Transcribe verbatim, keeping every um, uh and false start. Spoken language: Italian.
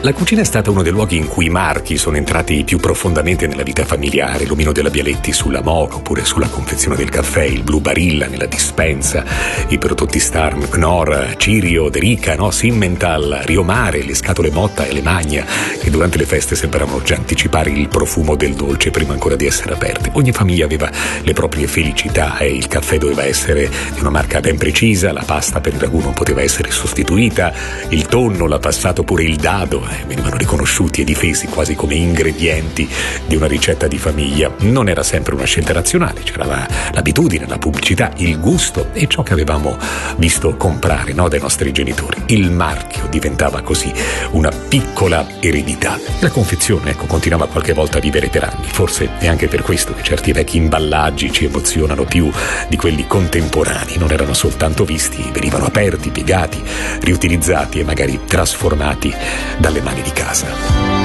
La cucina è stata uno dei luoghi in cui i marchi sono entrati più profondamente nella vita familiare. L'omino della Bialetti sulla moca, oppure sulla confezione del caffè, il Blue Barilla nella dispensa, i prodotti Starm, Knorr, Cirio, De Rica, no? Simmental, Rio Mare, le scatole Motta e le Magna, che durante le feste sembravano già anticipare il profumo del dolce prima ancora di essere aperte. Ogni famiglia aveva le proprie felicità e il caffè doveva essere di una marca ben precisa, la pasta per il ragù non poteva essere sostituita, il tonno, la passata oppure il dado eh, venivano riconosciuti e difesi quasi come ingredienti di una ricetta di famiglia. Non era sempre una scelta razionale, c'era la, l'abitudine, la pubblicità, il gusto e ciò che avevamo visto comprare, no, dai nostri genitori. Il marchio diventava così una piccola eredità. La confezione, ecco, continuava qualche volta a vivere per anni. Forse è anche per questo che certi vecchi imballaggi ci emozionano più di quelli contemporanei. Non erano soltanto visti, venivano aperti, piegati, riutilizzati e magari trasformati dalle mani di casa.